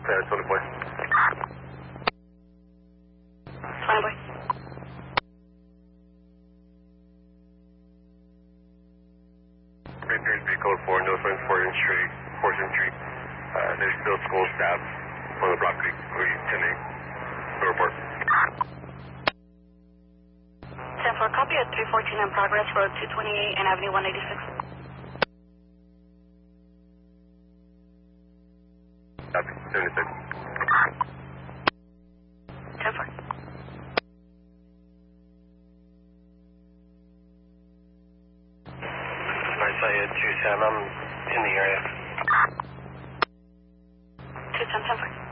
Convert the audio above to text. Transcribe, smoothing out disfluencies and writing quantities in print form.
24. 20 boy. Right there is B code 4, northwest 4th Street, 4th Street. There's still school staff on the property. We 10-8. Report. 10-4, copy at 314 in progress, road 228 and Avenue 186. Copy, 76. 10-4. Isaiah 210, I'm in the area. 210, 10-4.